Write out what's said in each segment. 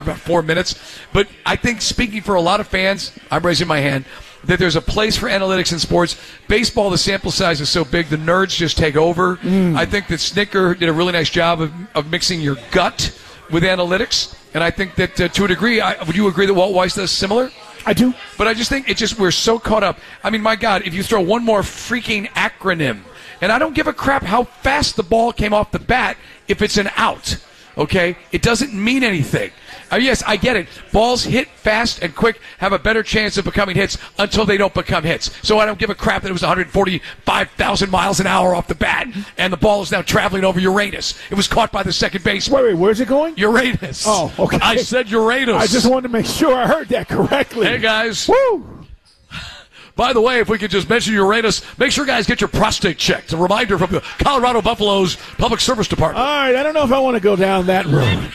about 4 minutes. But I think, speaking for a lot of fans, I'm raising my hand, that there's a place for analytics in sports. Baseball, the sample size is so big, the nerds just take over. I think that Snicker did a really nice job of mixing your gut with analytics. And I think that, to a degree, would you agree that Walt Weiss does similar? I do. But I just think we're so caught up. I mean, my God, if you throw one more freaking acronym, and I don't give a crap how fast the ball came off the bat if it's an out, okay? It doesn't mean anything. Yes, I get it. Balls hit fast and quick have a better chance of becoming hits until they don't become hits. So I don't give a crap that it was 145,000 miles an hour off the bat, and the ball is now traveling over Uranus. It was caught by the second baseman. Wait, where's it going? Uranus. Oh, okay. I said Uranus. I just wanted to make sure I heard that correctly. Hey, guys. Woo! By the way, if we could just mention Uranus, make sure, guys, get your prostate checked. A reminder from the Colorado Buffaloes Public Service Department. All right, I don't know if I want to go down that road.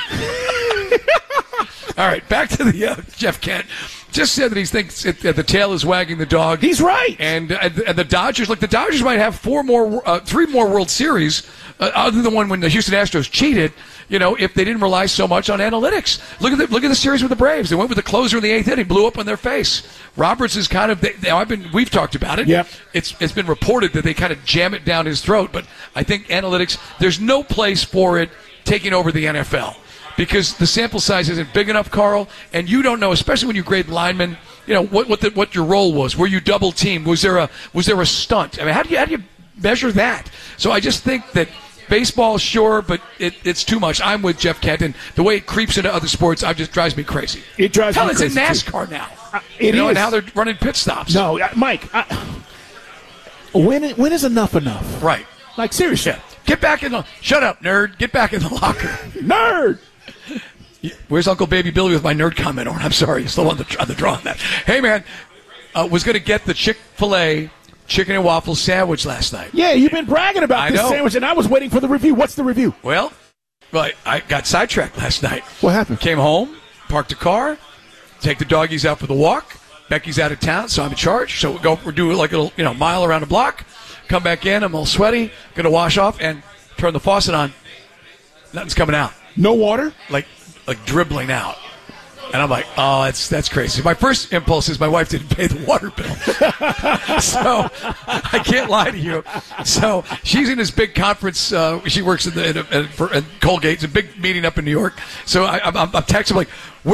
All right, back to the Jeff Kent. Just said that he thinks the tail is wagging the dog. He's right. And the Dodgers, the Dodgers might have three more World Series, other than one when the Houston Astros cheated. If they didn't rely so much on analytics. Look at the series with the Braves. They went with the closer in the eighth inning, blew up in their face. Roberts is kind of. We've talked about it. Yep. It's been reported that they kind of jam it down his throat, but I think analytics. There's no place for it taking over the NFL. Because the sample size isn't big enough, Carl, and you don't know, especially when you grade linemen, what your role was. Were you double teamed? Was there a stunt? I mean, how do you measure that? So I just think that baseball, sure, but it's too much. I'm with Jeff Kent, and the way it creeps into other sports, just drives me crazy. It drives me crazy. Hell, it's in NASCAR now. It is. And now they're running pit stops. No, Mike. When is enough? Right. Like seriously. Yeah. Get back in the. Shut up, nerd. Get back in the locker. Nerd. Where's Uncle Baby Billy with my nerd comment on? I'm sorry, he's still on the draw on that. Hey, man, was going to get the Chick-fil-A chicken and waffle sandwich last night. Yeah, you've been bragging about this sandwich, and I was waiting for the review. What's the review? Well, I got sidetracked last night. What happened? Came home, parked the car, take the doggies out for the walk. Becky's out of town, so I'm in charge. So we're doing like a little, mile around the block. Come back in, I'm all sweaty, going to wash off, and turn the faucet on. Nothing's coming out. No water? Like dribbling out. And I'm like, oh, that's crazy. My first impulse is my wife didn't pay the water bill. So I can't lie to you. So she's in this big conference. She works in Colgate. It's a big meeting up in New York. So I'm texting like,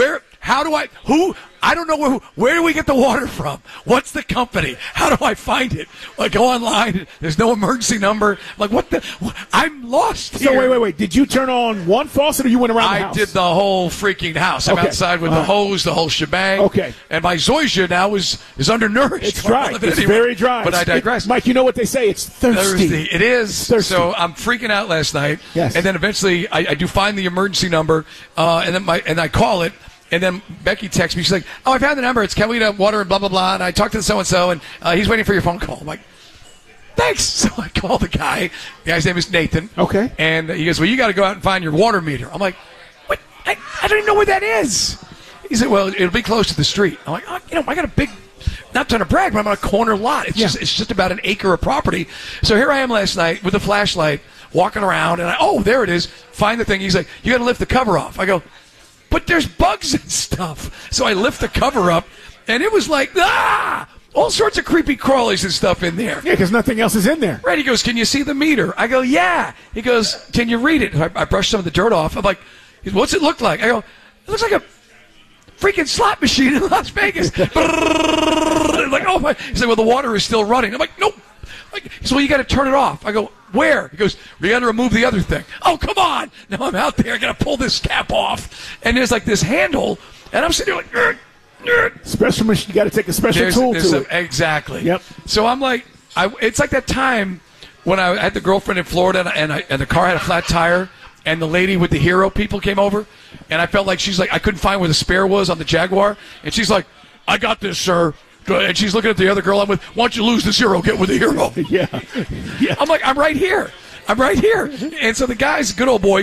I don't know where do we get the water from? What's the company? How do I find it? I go online. There's no emergency number. I'm like, I'm lost here. So wait. Did you turn on one faucet or you went around the house? I did the whole freaking house. I'm outside with the hose, the whole shebang. Okay. And my zoysia now is undernourished. It's dry. It's very dry. But I digress. Mike, you know what they say? It's thirsty. It is. Thirsty. So I'm freaking out last night. Yes. And then eventually I do find the emergency number, and I call it. And then Becky texts me. She's like, oh, I found the number. It's can we have water and blah, blah, blah. And I talked to the so-and-so, and he's waiting for your phone call. I'm like, thanks. So I call the guy. The guy's name is Nathan. Okay. And he goes, well, you got to go out and find your water meter. I'm like, what? I don't even know where that is. He said, well, it'll be close to the street. I'm like, I got a big, not trying to brag, but I'm on a corner lot. It's just about an acre of property. So here I am last night with a flashlight, walking around, and there it is. Find the thing. He's like, you got to lift the cover off. I go, but there's bugs and stuff. So I lift the cover up, and it was like, all sorts of creepy crawlies and stuff in there. Yeah, because nothing else is in there. Right, he goes, can you see the meter? I go, yeah. He goes, can you read it? I brushed some of the dirt off. I'm like, what's it look like? I go, it looks like a freaking slot machine in Las Vegas. Like, oh my. He's like, well, the water is still running. I'm like, nope. So you got to turn it off. I go, where? He goes, we got to remove the other thing. Oh, come on. Now I'm out there. I got to pull this cap off. And there's like this handle, and I'm sitting there like, special machine. You got to take a special tool to it. Exactly. Yep. So I'm like, it's like that time when I had the girlfriend in Florida, and the car had a flat tire, and the lady with the Hero people came over, and I felt like she's like, I couldn't find where the spare was on the Jaguar, and she's like, I got this, sir. And she's looking at the other girl I'm with. Why don't you lose the Hero? Get with the Hero. Yeah. I'm like, I'm right here. And so the guy's a good old boy. He goes,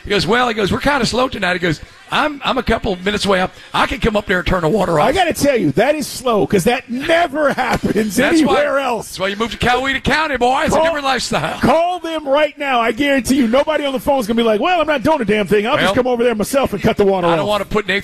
He goes, well, we're kind of slow tonight. He goes, I'm a couple minutes away up. I can come up there and turn the water off. I got to tell you, that is slow because that never happens anywhere else. That's why you moved to Coweta County, boy. It's a different lifestyle. Call them right now. I guarantee you, nobody on the phone is going to be like, well, I'm not doing a damn thing. I'll just come over there myself and cut the water off. I don't want to put Nathan